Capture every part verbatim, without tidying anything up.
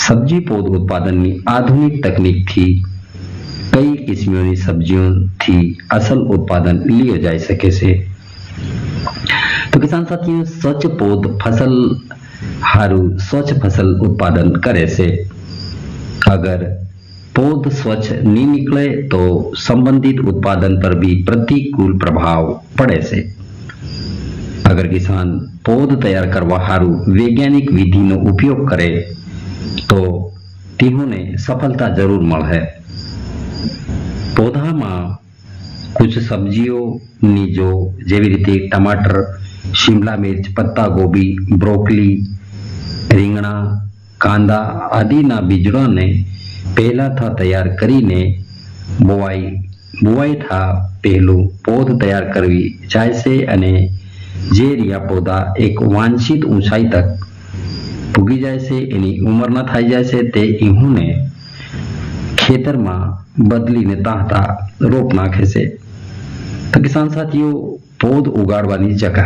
સબ્જી પોદ ઉત્પાદનની આધુનિક તકનીકથી કઈ કિસ્મોની સબ્જીઓથી અસલ ઉત્પાદન लियो जा सके से। तो किसान साथियों, स्वच्छ पोद फसल हारू स्वच्छ फसल उत्पादन करे से। अगर पोद स्वच्छ नहीं निकले तो संबंधित उत्पादन पर भी प्रतिकूल प्रभाव पड़े से। अगर किसान पोद तैयार करवा हारू वैज्ञानिक विधि नो उपयोग करे तो तेहोने सफलता जरूर मळे। पौधा में कुछ सब्जीओ नी जो जेवी रीते टमाटर, शिमला मिर्च, पत्ता गोभी, ब्रोकली, રીંગણા, કાંદા આદિના બીજોને પહેલા થા તૈયાર કરીને બોવાઈ બોવાઈ થા પહેલું પોદ તૈયાર કરવી જાય છે અને જે રિયા પૌધા એક વાંછિત ઊંચાઈ તક પૂગી જાય છે, એની ઉંમર ન થઈ જાય છે, તે ઈહુને ખેતરમાં બદલીને તાહતા રોપ નાખે છે। તો કિસાન સાથીઓ, પોદ ઉગાડવાની જગા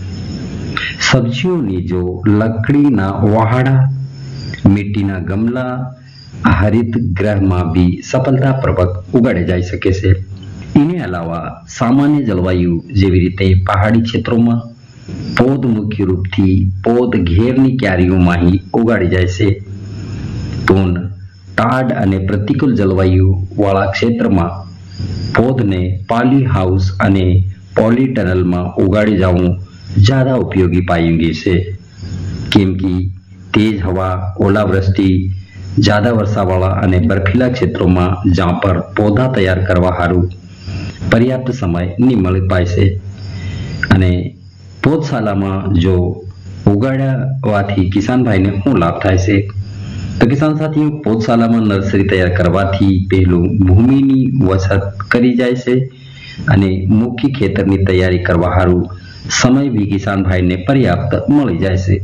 सब्जियों जो लकड़ी ना वहाड़ा, मिट्टी ना गमला, हरित गृह में भी सफलता पूर्वक उगाड़े जा सके से। इन्हें अलावा सामान्य जलवायु जेवी रीते पहाड़ी क्षेत्रों में पौध मुख्य रूप थी पौध घेरनी क्यारीओं में ही उगाड़ी जाए से। तून टाढ़ अने प्रतिकूल जलवायु वाला क्षेत्र में पौध ने पॉली हाउस अने पॉली टनल में उगाड़ी जाऊं ज्यादा उपयोगी पाएंगे से, क्योंकि तेज हवा, ओलावृष्टि, ज्यादा वर्षा वाला अने बर्फीला क्षेत्रों में जहाँ पर पौधा तैयार करवा हारू पर्याप्त समय नहीं मिल पाए से। अने पौधशाला में जो उगाड़वाथी किसान भाई ने शू लाभ थाय से। तो किसान साथियों, पौधशाला में नर्सरी तैयार करवाथी पहलू भूमिनी वसत करी जाय से अने मुख्य खेतरनी तैयारी करवा हारू समय भी किसान भाई ने पर्याप्त मળી જાય છે।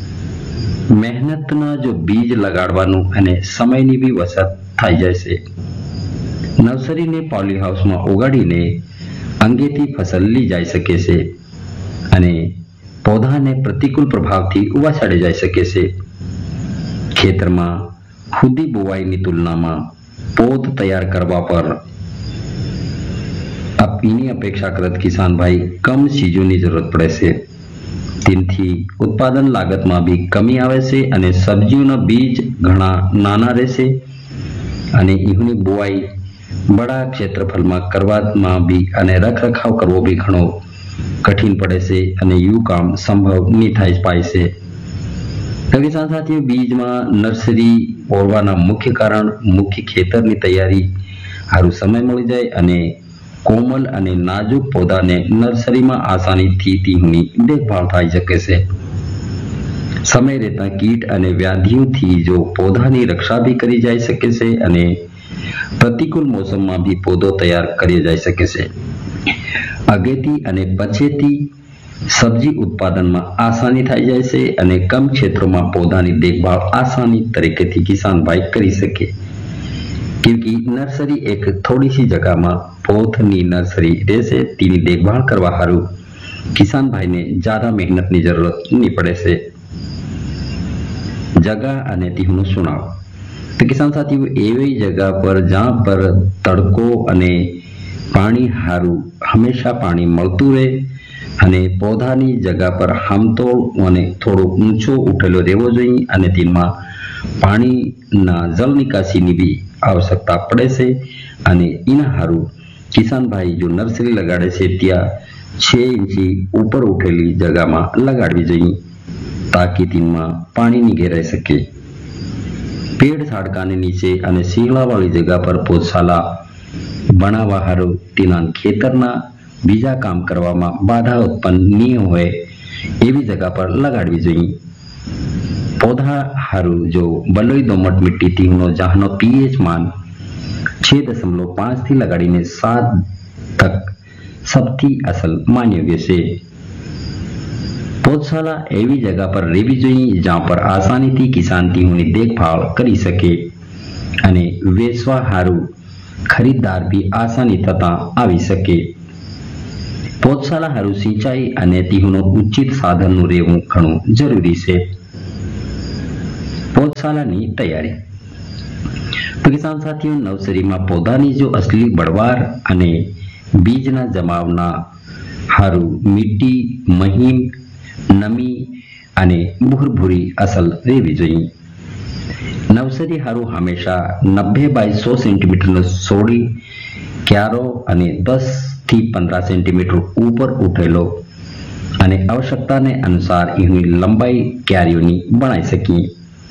મહેનતના જો બીજ લગાડવાનું અને સમયની બી વસત થઈ જાય છે। નર્સરીને પોલી હાઉસમાં ઉગાડીને અંગેથી ફસલ લઈ જઈ શકે છે અને પૌધાને પ્રતિકૂળ પ્રભાવથી ઉવાસાડી જઈ શકે છે। ખેતરમાં ખુદી બોવાઈની તુલનામાં પોદ તૈયાર કરવા પર अब इन्हीं अपेक्षाकृत किसान भाई कम चीजों की जरूरत पड़े से। तेनथी उत्पादन लागत में भी कमी आवे से अने सब्जीओना बीज घणा नाना रहेशे अने इहुनी बोवाई बड़ा क्षेत्रफल में करवा में भी अने रखरखाव करवो भी घणो कठिन पड़े से अने यू काम संभव नहीं थाई पाए से। तो किसान साथियों, बीज में नर्सरी ओरवाना मुख्य कारण मुख्य खेतरनी तैयारी हारू समय मळी जाय अने कोमल अने नाजुक पौधा ने नर्सरी में आसानी थी तीहुनी देखभाल थाई सके से। समय रहता कीट अने व्याधियों थी जो पौधा की रक्षा भी करी जाई सके से अने प्रतिकूल मौसम में भी पौधो तैयार करी जाई सके से। अगेती अने पछेती सब्जी उत्पादन में आसानी थाई जाय से अने कम क्षेत्रों में पौधा की देखभाल आसानी तरीके थी किसान भाई करी सके, क्योंकि नर्सरी एक थोड़ी सी जगह में पौधनी नर्सरी रहेशे, तेनी देखभाल करवा हारू किसान भाई ने ज्यादा मेहनत की जरूरत नहीं पड़े से। जगह अने तेनो चुनाव। तो किसान साथियों, एवी जगह पर जहाँ पर तड़को अने पानी हारू हमेशा पानी मळतुं रहे अने पौधानी जगह पर हमतोल अने थोड़ो ऊंचो उठेलो रहेवो जोईए अने तेमां पाणीना जल निकासीनी भी आवश्यकता पड़े से अने एना हारू किसान भाई जो नर्सरी लगाड़े से त्या छह इंची ऊपर उठेली जगह में लगाड़वी जोईए ताकि तेमां पानी नी घेराई सके। पेड़ झाड़काने नीचे अने सीहड़ा वाली जगह पर पौधशाला बनावा हारू तेना खेतरना बीजा काम करवामां बाधा उत्पन्न नी होय एवी जगह पर लगाड़वी जोईए। पौधा हारू जो बलुई दोमट मिट्टी तीनो जहानो पीएच मान छह दशमलव पांच थी लगाड़ीने सात तक सबथी असल मान्य से। पौधशाला एवी जगह पर रेवी जोईए जहाँ पर आसानी थी किसान तीहोनी देखभाल करी सके अने वेचवा हारू खरीददार भी आसानी थता आवी सके। पौधशाला हारू सिंचाई अने तीहोनो उचित साधननुं रहेवुं घणुं जरूरी छे। पौधशाला પોતસાલાની તૈયારી। તો કિસાન સાથીઓ, નવસરીમાં પૌધાની જો અસલી બળવાર અને બીજના જમાવના હારું મીટી મહીન નમી અને ભૂરભૂરી અસલ રહેવી જોઈએ। નવસરી હારું હંમેશા નબ્બે બાય સો સેન્ટીમીટરનો સોડી ક્યારો અને દસ થી પંદર સેન્ટીમીટર ઉપર ઉઠેલો અને આવશ્યકતાને અનુસાર એની લંબાઈ ક્યારીઓની બનાવી શકીએ।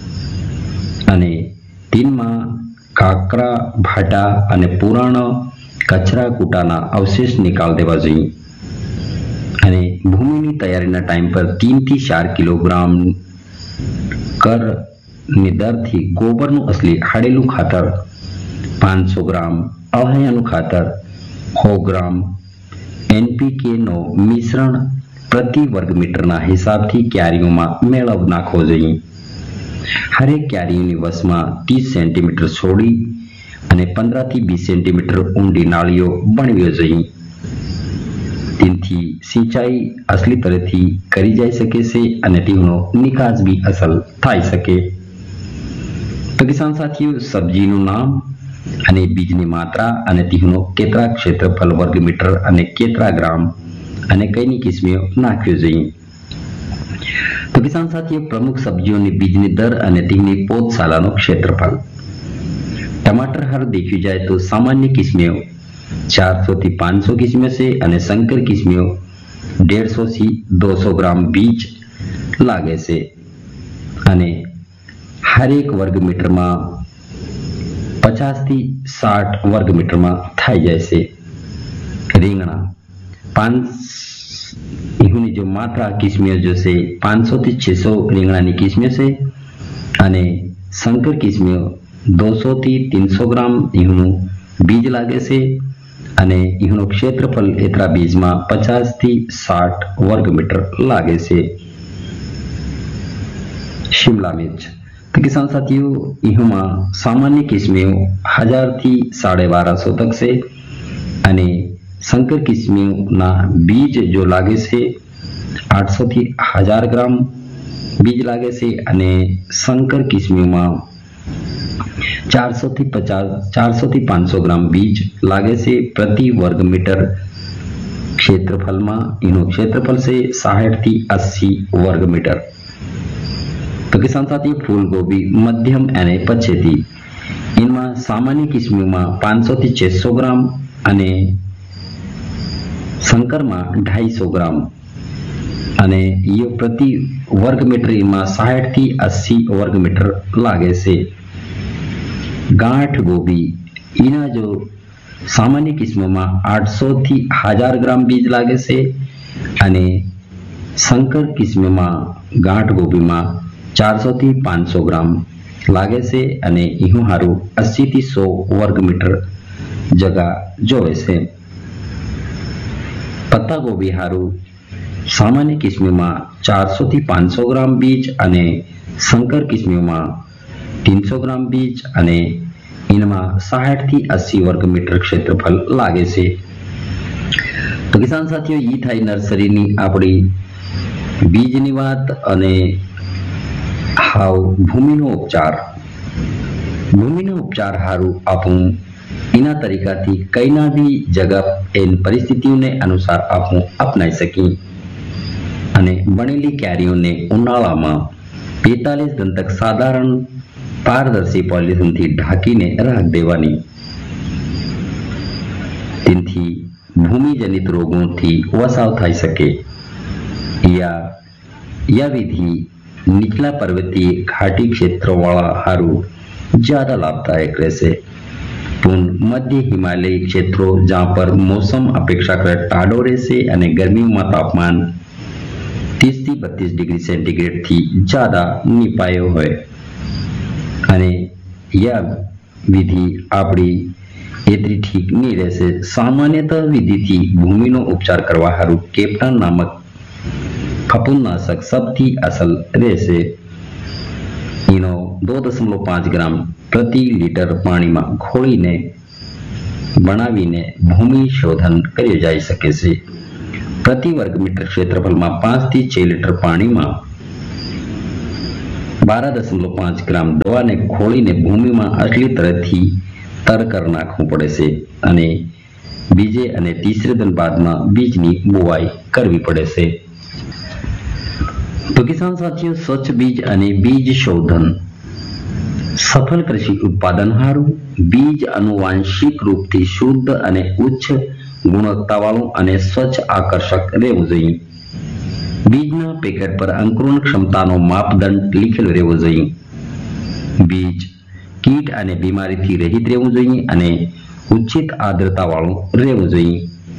અને તીનમાં કાકરા ભાટા અને પુરાણા કચરા કૂટાના અવશેષ નિકાલ દેવા જોઈએ। અને ભૂમિની તૈયારીના ટાઈમ પર तीन થી चार કિલોગ્રામ કર ની દરથી ગોબરનું અસલી હાડેલું ખાતર, પાંચસો ગ્રામ અવહયાનું ખાતર, સો ગ્રામ એનપીકે નો મિશ્રણ પ્રતિ વર્ગ મીટરના હિસાબથી ક્યારીઓમાં મેળવ નાખવો જોઈએ। હરેક ક્યારીની વસમાં तीस સેન્ટીમીટર છોડી અને पंद्रह થી बीस સેન્ટીમીટર ઊંડી નાળીઓ બનવી જોઈએ। તેનાથી સિંચાઈ અસલી તરહથી કરી જઈ શકે છે અને તેનો નિકાસ બી અસલ થઈ શકે। તો કિસાન સાથીઓ, સબ્જીનું નામ અને બીજની માત્રા અને તેનો કેટલા ક્ષેત્રફળ વર્ગ મીટર અને કેટલા ગ્રામ અને કઈની કિસ્મીઓ નાખવી જોઈએ। તો કિસાન સાથીઓ, પ્રમુખ સબ્જીઓની બીજની દર અને તેની પોતસાલાનો ક્ષેત્રફળ। टमाटर हर देखी जाए तो सामान्य किस्में चार सौ થી पाँच सौ किस्में से અને संकर किस्में डेढ़ सौ થી दो सौ ग्राम बीज लागे से અને हरेक वर्ग मीटर में पचास થી साठ वर्ग मीटर में थाई जाए से। રીંગણા पांच इहुनी जो मात्रा किस्में जो से पाँच सौ થી छह सौ રીંગણાની किस्में से અને संकर किस्में दो सौ થી तीन सौ ग्राम इहुनु बीज लागे से અને इहुनु क्षेत्रफल एतरा बीज में पचास થી साठ वर्ग मीटर लागे से। शिमला मिर्च तो किसान साथियों, इहुमा सामान्य किस्में हजार થી साढ़े बारह सौ तक से અને संकर किस्में ना बीज जो लागे से आठ सौ થી हजार ग्राम बीज लागे से અને संकर किस्में में चार सौ થી पचास चार सौ થી पाँच सौ ग्राम बीज लागे से प्रति वर्ग मीटर क्षेत्रफल में इनो क्षेत्रफल से साठ થી अस्सी वर्ग मीटर। तो किसान साथियों, फूल गोभी मध्यम અને પછેતી इनमें सामान्य किस्मों में पाँच सौ થી छह सौ ग्राम અને संकर में ढाई सौ ग्राम અને ये प्रति वर्ग मीटर इनमें साठ થી अस्सी वर्ग मीटर लागे से। गांठ गोभी इना जो सामान्य किस्मों में आठ सौ થી हजार ग्राम बीज लागे से અને संकर किस्मों में गांठ गोभी में चार सौ થી पाँच सौ ग्राम लागे से અને इहु हारू अस्सी થી सौ वर्ग मीटर जगह जोए से। पत्ता गोभी हारू सामान्य किस्मों में चार सौ થી पाँच सौ ग्राम बीज અને संकर किस्मों में तीन सौ ग्राम बीज અને इनमें साठ થી अस्सी वर्ग मीटर क्षेत्रफल लागे से। तो किसान साथियों, ये थाई नर्सरीनी आपणी बीजनी वात અને हाव भूमिनो उपचार। भूमिनो उपचार हारू आपू इना तरीका थी कईना भी जगह एन परिस्थितियों ने अनुसार आपू अपनाई सकी અને બનેલી ક્યારીઓને ઉનાળામાં બેતાલીસ દિન તક સાધારણ પારદર્શી પોલિથીનથી ઢાંકીને રાખ દેવાની। તેનાથી ભૂમિજનિત રોગોથી બચાવ થઈ શકે। या या विधि निचला पर्वतीय घाटी क्षेत्रों वाला हारू ज्यादा लाभदायक रहसे। पूर्ण मध्य हिमालयी क्षेत्रों जहाँ पर मौसम अपेक्षाकृत टाढ़ो रहसे અને गर्मीओं तापमान तीस થી बत्तीस डिग्री सेंटीग्रेड थी ज्यादा निपायो होय અને यह विधि आपड़ी एतरी ठीक नहीं रहसे। सामान्यतः विधि थी भूमिनो उपचार करवा हारू केप्टन नामक फफूंदनाशक सबथी असल रहसे। इनो दो दशमलव पांच ग्राम प्रति लीटर पानी में घोळीने बनावीने भूमि शोधन कर्यो जाई सके छे। प्रति वर्ग मीटर क्षेत्रफल में पांच થી छह लीटर पानी में बारह दशमलव पांच ग्राम दवाने खोळीने भूमिમાં આટલી તરથી તર કર નાખવું પડે છે અને બીજે અને ત્રીસરે દિન બાદમાં બીજની બુવાઈ કરવી પડે છે। તો કિસાન સાથીઓ, સ્વચ્છ બીજ અને બીજ શોધન સફળ કૃષિ ઉત્પાદન હારું બીજ આનુવાંશિક રૂપથી શુદ્ધ અને ઉચ્ચ ગુણવત્તાવાળું અને સ્વચ્છ આકર્ષક રહેવું જોઈએ। બીજના પેકેટ પર અંકુરણ ક્ષમતાનો માપદંડ લીખેલો રહેવો જોઈએ। બીજ કીટ અને બીમારીથી રહિત રહેવું જોઈએ અને ઉચિત આર્દ્રતાવાળું રહેવું જોઈએ।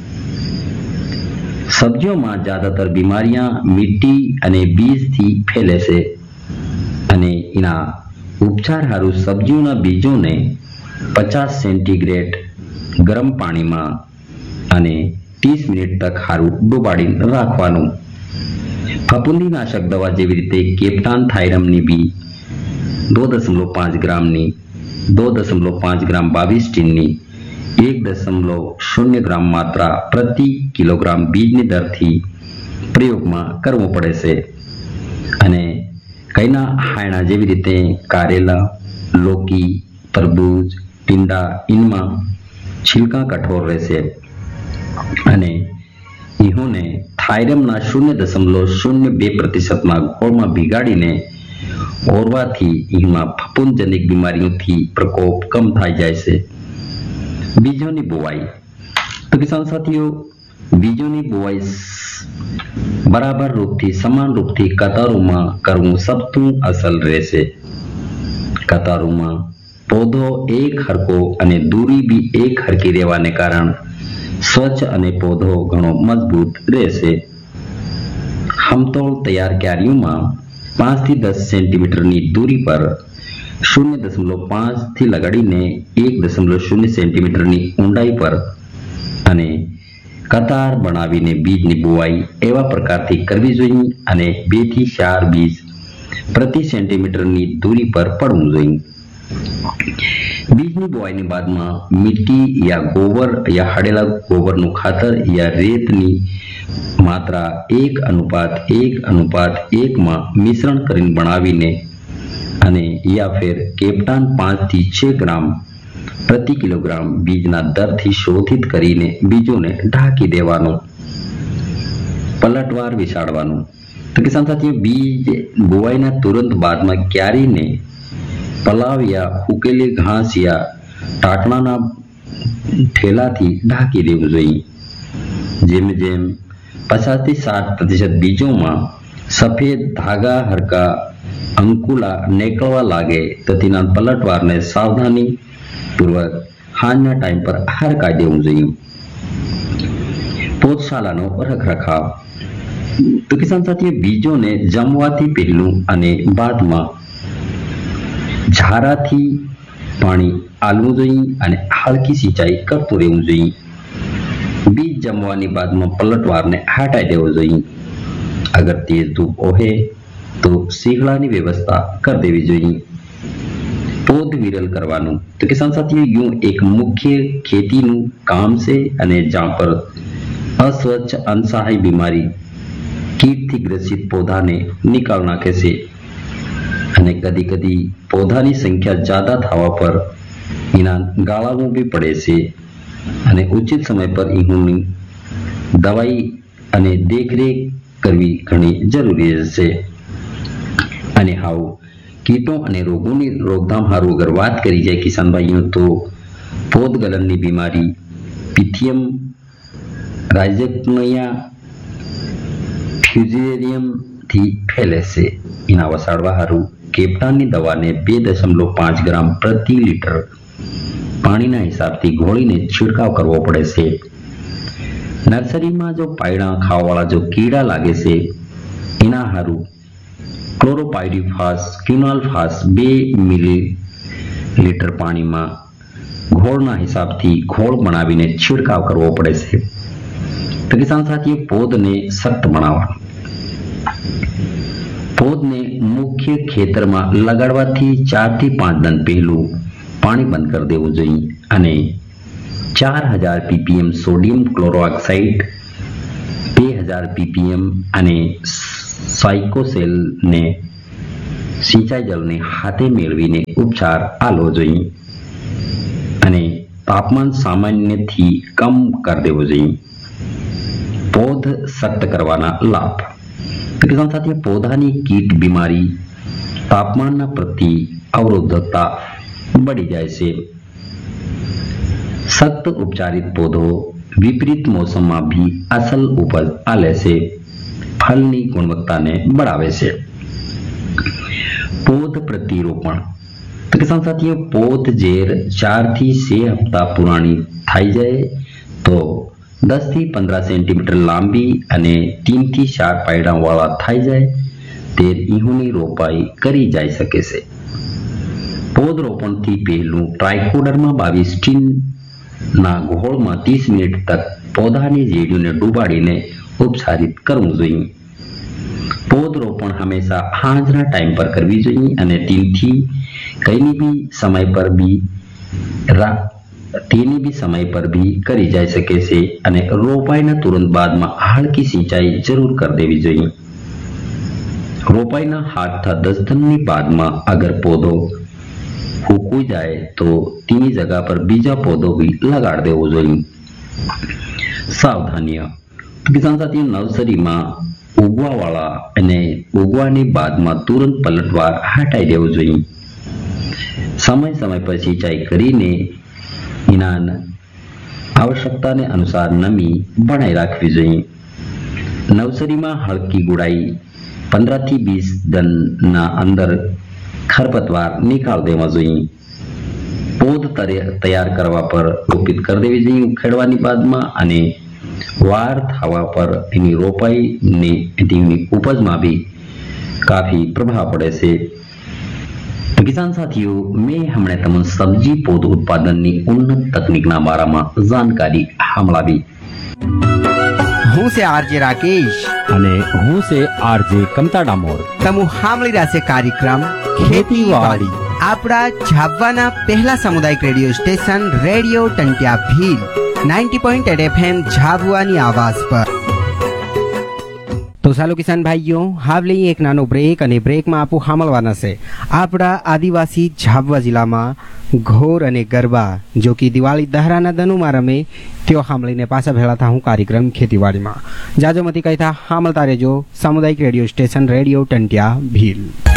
સબ્જીઓમાં જ્યાદાતર બીમારીਆਂ મિટ્ટી અને બીજથી ફેલે છે અને એના ઉપચાર હારું સબ્જીઓના બીજોને પચાસ સેન્ટીગ્રેડ ગરમ પાણીમાં અને ત્રીસ મિનિટ તક હારું ડુબાડીને રાખવાનું। ફફૂંદીનાશક દવા જેવી રીતે કેપ્ટાન થાઇરમની બી दो दशमलव पांच ग्राम नी दो दशमलव पांच ग्राम बावीस टीन नी एक दशमलव शून्य ग्राम मात्रा प्रति किलोग्राम बीज ની દરથી પ્રયોગમાં કરવો પડે છે અને કઈના હાયણા જેવી રીતે કારેલા, લોકી, તરબૂજ, ટીંડા ઇનમાં छिलका कठोर રહેશે અને इहोने थायरमना शून्य दशमलव शून्य बे प्रतिशतमा घोळમાં ભીગાડીને ઓરવાથી એમાં ફફૂંદજનિક બીમારીઓથી પ્રકોપ કમ થઈ જાય છે। બીજોની બોવાઈ તો કિસાન સાથીઓ, બીજોની બોવાઈ બરાબર રૂપથી સમાન રૂપથી કતારોમાં કરવું સૌથી અસલ રહેશે। કતારોમાં પૌધો એક હરકો અને દૂરી બી એક હરકી રહેવાને કારણ સ્વચ્છ અને પૌધો ઘણો મજબૂત રહેશે। હમતોલ તૈયાર ક્યારીઓમાં पांच थी दस सेंटीमीटर नी दूरी पर शून्य दशमलव पांच थी लगाड़ीने एक दशमलव शून्य सेंटीमीटर नी ऊंडाई पर अने कतार बनावीने बीजनी बुवाई एवा प्रकारथी करवी जोईए अने बे थी चार बीज प्रति सेंटीमीटर नी दूरी पर पड़वुं जोईए। बीजनी बुवाईनी बादमां मिट्टी या गोबर या हड़ेला गोबरनुं खातर या रेतनी मात्रा एक अनुपात एक अनुपात एक में मिश्रण करीने बनावीने अने या फिर केप्टान पांच थी छह ग्राम प्रति किलोग्राम बीजना दर थी शोधित करीने बीजों ने ढाकी देवानो। पलटवार विसाड़वानो तो किसान साथीओ, बीज बुवाईना तुरंत बाद में क्यारी ने पलाव या उकेली घास या टाटणाना ठेला थी ढाकी देवुं जोईए। जेम जेम पचास थी साठ प्रतिशत बीजों में सफेद धागा हरका अंकुला निकलवा लागे तो तेना पलटवार ने सावधानी पूर्वक हाजना टाइम पर हरकाई देवुं जोईए। पौधशालानो रखरखाव तो किसान साथीओ, बीजों ने जमवाथी पहेलू अने बादमां झाराथी पाणी आलवुं जोईए अने हलकी सिंचाई करतुं रहेवुं जोईए। बीज जमवानी बाद में पलटवार ने हटाई देवो जोईए। अगर तेज धूप ओहे तो सीगड़ानी व्यवस्था कर देवी जोईए। पौध विरल करवानुं तो किसान साथीओ, यूं एक मुख्य खेतीनुं काम छे अने ज्यां पर अस्वच्छ अनसहाय बीमारी कीटथी ग्रसित पौधाने निकाल नाखे छे अने कदी कदी पौधानी संख्या ज्यादा थवा पर एना गाळावुं बी पड़े छे અને ઉચિત સમય પર ઈહુની દવાઈ અને દેખરેખ કરવી ઘણી જરૂરી છે। અને હાવ કીટો અને રોગોની રોકથામ હારું અગર વાત કરી જાય કિસાન ભાઈઓ, તો પોદ ગલનની બીમારી પિથિયમ રાઇઝેક્ટોમિયા ફ્યુઝેરિયમ થી ફેલે છે। એના વસાડવા હારું કેપ્ટાનની દવાને બે દશમલવ પાંચ ગ્રામ પ્રતિ લીટર पाणीना हिसाबथी घोळीने छिड़काव करवो पड़े छे। नर्सरी में जो पायड़ा खावावाळा जो कीड़ा लागे छे एना हारू क्लोरोपायरीफास क्विनोलफास बे मिली लीटर पानी में घोळना हिसाबथी घोळ बनावीने छिड़काव करवो पड़े छे। तो किसान साथीओ, पौधने सख्त बनाववा पौधने मुख्य खेतर में लगाड़वाथी चार थी पांच दिन पहेलू पानी बंद कर देवुं जोईए अने चार हजार पीपीएम सोडियम क्लोरोऑक्साइड बे हजार पीपीएम अने साइकोसेल ने સિંચાઈ જળને હાથે મેળવીને ઉપચાર આલવો જોઈએ અને તાપમાન સામાન્યથી કમ કરી દેવું જોઈએ. પૌધ સખ્ત કરવાના લાભ. તો કિસાન સાથીઓ, પૌધાની કીટ બીમારી તાપમાનના પ્રતિ અવરોધકતા बढ़ी जाए से. सख्त उपचारित पौधों विपरीत मौसम में भी असल उपज आले से फलनी गुणवत्ता ने बढ़ावे से. पौध प्रतिरोपण. तो किसान साथियों, पौध जेर चार थी छह हफ्ता पुरानी थाई जाए तो दस थी पंद्रह सेंटीमीटर लांबी अने तीन थी चार पायड़ा वाला थाई जाए तेर ईहोनी रोपाई करी जाई सके से. पौध रोपण थी पहलू ट्राइकोडर्मा बावीस टीन ना घोल में तीस मिनिट तक पौधा ने जेडियों ने डूबाड़ीने उपचारित करवू जोईए. पौध रोपण हमेशा हाजना टाइम पर करवी जोईए अने तीनथी कईनी भी समय पर भी रा तेनी भी समय पर भी करी जाई सके से अने रोपाईना तुरंत बाद में हल्की सिंचाई जरूर कर देवी जोईए. रोपाईना आठ था दस दिन बाद में अगर पौधो फूकू जाए तो तीनी जगह पर बीजा पौधो भी लगाड़ देवो जोईए. सावधानियां. तो किसान साथियों, नर्सरी में उगवा वाला अने उगवानी बाद में तुरंत पलटवार हटाई देवो जोईए. समय समय पर सिंचाई करीने इनान आवश्यकता ने अनुसार नमी बनाई राखवी जोईए. नर्सरी में हल्की गुड़ाई पंद्रह थी बीस दिन ना अंदर खरपतवार निकाल देवा जोईए. पौध तैयार करवा पर रोपित कर देवी जोईए उखेड़वानी बाद में अने वार थवा पर एनी रोपाई ने तेनी उपज में भी काफी प्रभाव पड़े से. तो किसान साथियों, मैं हमने तमने सब्जी पौध उत्पादन नी उन्नत तकनीक ना बारा में जानकारी हमलावी. હું છે આરજે રાકેશ અને હું છે આરજે કમતા ડામોર. તમુ સાંભળી રહ્યા છે કાર્યક્રમ ખેતીવાડી આપણા ઝાબવાના પહેલા સામુદાયિક રેડિયો સ્ટેશન રેડિયો ટંટિયા ભીલ નવ્વાણું પોઈન્ટ આઠ એફએમ ઝાબવાની આવાજ પર. તો ચાલો કિસાન ભાઈઓ, હાવ લઈએ એક નાનો બ્રેક અને બ્રેકમાં આપું સાંભળવાના છે આપણા આદિવાસી ઝાબવા જિલ્લામાં ઘોર અને ગરબા જો કે દિવાળી દહરાના દનુમાં રમે त्यो સાંભળીને પાછા ભેળા થા હું કાર્યક્રમ ખેતીવાડીમાં. જાજો મતી કહેતા સાંભળતા રહેજો સામુદાયિક રેડિયો સ્ટેશન રેડિયો ટંટિયા ભીલ.